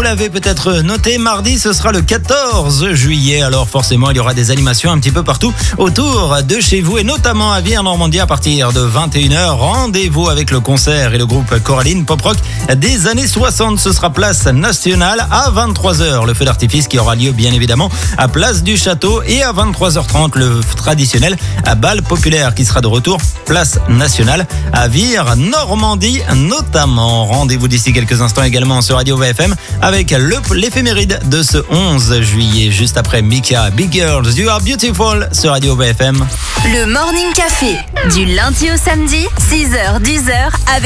l'avez peut-être noté, mardi ce sera le 14 juillet. Alors forcément il y aura des animations un petit peu partout autour de chez vous et notamment à Vire-Normandie à partir de 21h. Rendez-vous avec le concert et le groupe Coraline Pop Rock des années 60. Ce sera place nationale à 23h. Le feu d'artifice qui aura lieu bien évidemment à place du Château et à 23h30 le traditionnel bal populaire qui sera de retour place nationale à Vire-Normandie notamment. Rendez-vous d'ici quelques instants également sur Radio VFM avec l'éphéméride de ce 11 juillet juste après Mika, Big Girls, You Are Beautiful sur Radio VFM. Le Morning Café du lundi au samedi 6h-10h avec